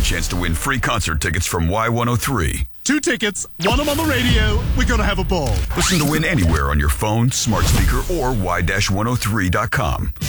chance to win free concert tickets from Y103. 2 tickets, one them on the radio. We're going to have a ball. Listen to win anywhere on your phone, smart speaker, or Y-103.com.